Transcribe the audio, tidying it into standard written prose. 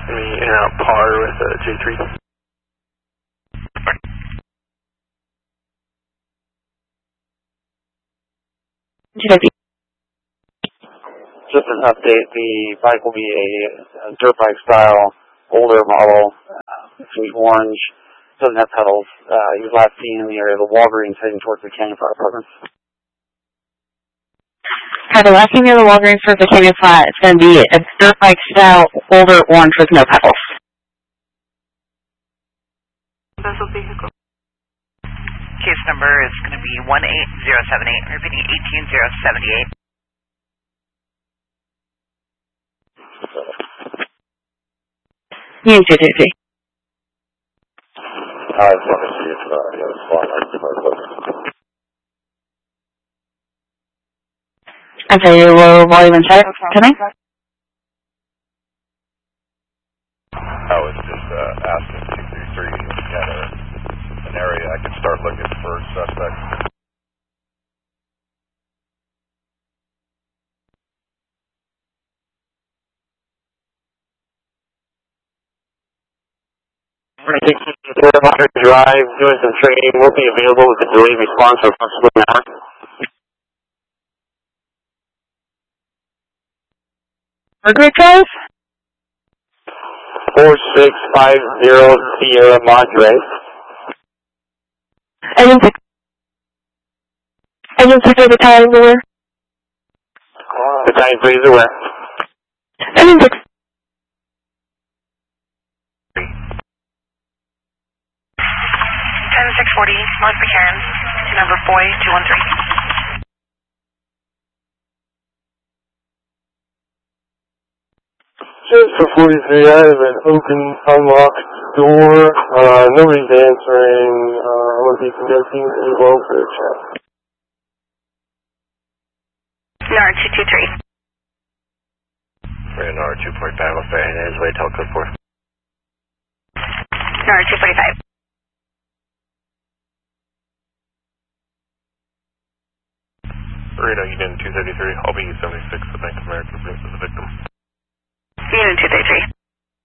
me in and out par with J3. Just an update, the bike will be a dirt bike style, older model, sweet orange, doesn't have pedals. He was last seen in the area of the Walgreens heading towards the Canyon Fire Apartments. Hi, the last thing near the Walgreens for the Canyon Flat, it's going to be a dirt bike style, older orange with no pedals. Vessel vehicle. Case number is going to be 18078, repeating 18078. Yes, JJJ. I just want to see if Okay, low volume and check. Coming? I was just asking 233 if you had an area I could start looking for suspects. Water Drive, doing some training, will be available with a delayed response for approximately an hour. Margaret Drive? 4650 Sierra Madre. Engine 6 over time, where? The time please are where? Engine 6. 10640, North Buchanan, number Boy 213. Just for 43, I have an open, unlocked door. Nobody's answering. I'm going to be conducting a welfare check. NAR 223. NAR 245, what's the his way tell code for? NAR 245. Reno, Union 233, I'll be 76, the Bank of America, the victim. Unit 233.